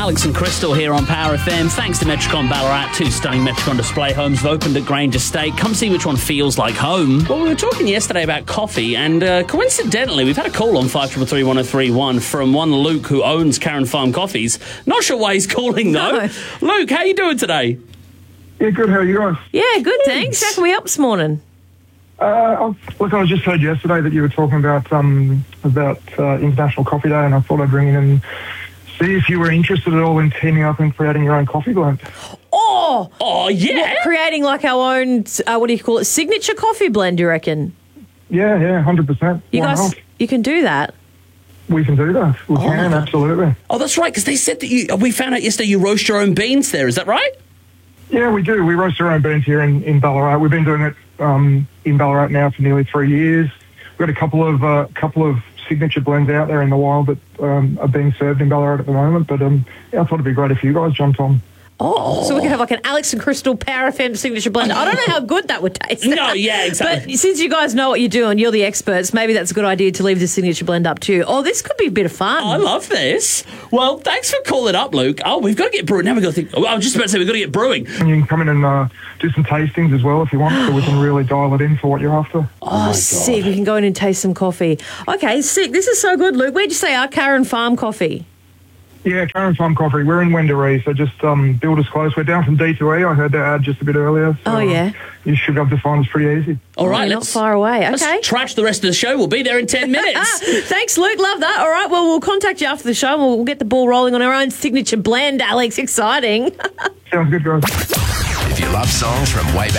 Alex and Crystal here on Power FM. Thanks to Metricon Ballarat, 2 stunning Metricon display homes have opened at Grange Estate. Come see which one feels like home. Well, we were talking yesterday about coffee, and coincidentally, we've had a call on 5331 from one Luke who owns Karen Farm Coffees. Not sure why he's calling, though. No. Luke, how you doing today? Yeah, good. How are you guys? Yeah, good, thanks. How can we help this morning? Look, I just heard yesterday that you were talking about International Coffee Day, and I thought I'd ring in and see if you were interested at all in teaming up and creating your own coffee blend. Oh, yeah. What, creating like our own, what do you call it, signature coffee blend, you reckon? Yeah, 100%. You Why guys, not? you can do that. We can do that. We can, absolutely. Oh, that's right, because they said that we found out yesterday you roast your own beans there. Is that right? Yeah, we do. We roast our own beans here in Ballarat. We've been doing it in Ballarat now for nearly 3 years. We've got a couple of signature blends out there in the wild that are being served in Ballarat at the moment. But I thought it'd be great if you guys jumped on. So we could have like an Alex and Crystal Power FM signature blend. I don't know how good that would taste. No, yeah, exactly. But since you guys know what you're doing, you're the experts, maybe that's a good idea to leave the signature blend up to you. Oh, this could be a bit of fun. I love this. Well, thanks for calling up, Luke. Oh, we've got to get brewing. Now we've got to think. I was just about to say we've got to get brewing. And you can come in and do some tastings as well if you want, so we can really dial it in for what you're after. Oh, sick. We can go in and taste some coffee. Okay, sick. This is so good, Luke. Where'd you say our Karen Farm Coffee? Yeah, Karen Farm Coffee. We're in Wendouree, so just build us close. We're down from D2E. I heard that ad just a bit earlier. So, yeah. You should be able to find us pretty easy. All right, not far away. Okay. Let's trash the rest of the show. We'll be there in 10 minutes. Thanks, Luke. Love that. All right, well, we'll contact you after the show and we'll get the ball rolling on our own signature blend, Alex. Exciting. Sounds good, guys. If you love songs from way back